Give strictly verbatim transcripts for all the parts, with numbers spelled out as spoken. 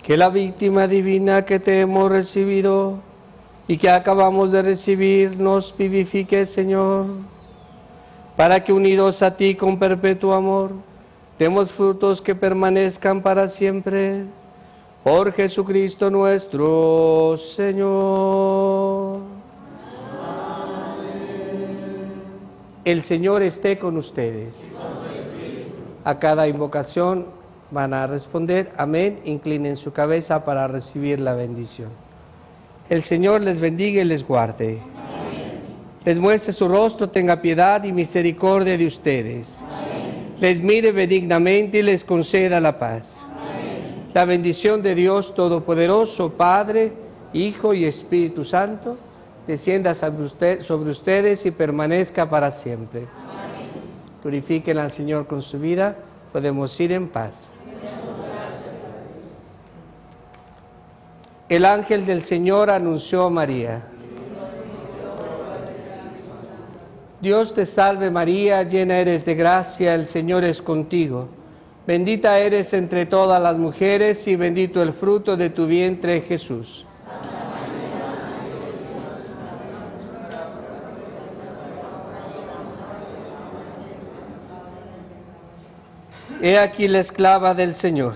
Que la víctima divina que te hemos recibido y que acabamos de recibir nos vivifique, Señor, para que unidos a ti con perpetuo amor, demos frutos que permanezcan para siempre. Por Jesucristo nuestro Señor. El Señor esté con ustedes. A cada invocación van a responder amén. Inclinen su cabeza para recibir la bendición. El Señor les bendiga y les guarde. Amén. Les muestre su rostro, tenga piedad y misericordia de ustedes. Amén. Les mire benignamente y les conceda la paz. Amén. La bendición de Dios Todopoderoso, Padre, Hijo y Espíritu Santo, descienda sobre, usted, sobre ustedes y permanezca para siempre. Amén. Glorifiquen al Señor con su vida. Podemos ir en paz. El ángel del Señor anunció a María. Dios te salve María, llena eres de gracia, el Señor es contigo. Bendita eres entre todas las mujeres y bendito el fruto de tu vientre, Jesús. He aquí la esclava del Señor.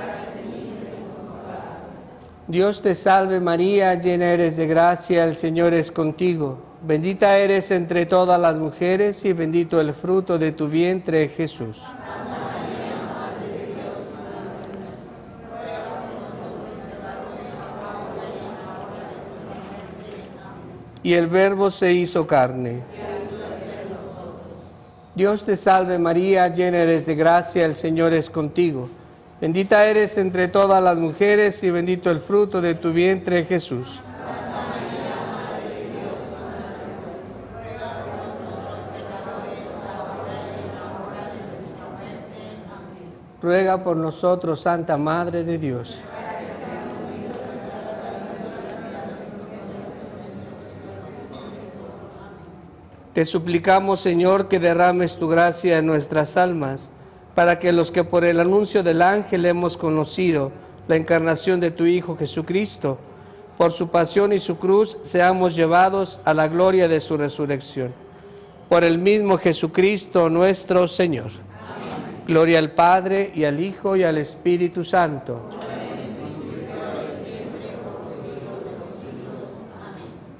Dios te salve María, llena eres de gracia, el Señor es contigo. Bendita eres entre todas las mujeres y bendito el fruto de tu vientre, Jesús. Y el Verbo se hizo carne. Dios te salve María, llena eres de gracia, el Señor es contigo. Bendita eres entre todas las mujeres y bendito el fruto de tu vientre, Jesús. Santa María, Madre de Dios, ruega por nosotros pecadores, ahora y en la hora de nuestra muerte. Amén. Ruega por nosotros, Santa Madre de Dios. Te suplicamos, Señor, que derrames tu gracia en nuestras almas, para que los que por el anuncio del ángel hemos conocido la encarnación de tu Hijo Jesucristo, por su pasión y su cruz, seamos llevados a la gloria de su resurrección. Por el mismo Jesucristo nuestro Señor. Amén. Gloria al Padre, y al Hijo, y al Espíritu Santo.